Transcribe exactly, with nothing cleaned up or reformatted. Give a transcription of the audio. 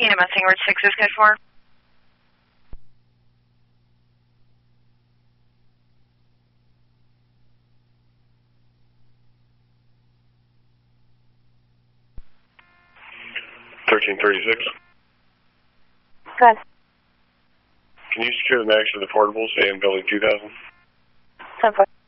E M S Hangar six is good for. thirteen thirty-six. Good. Can you secure the mags for the portables and building two thousand? ten four.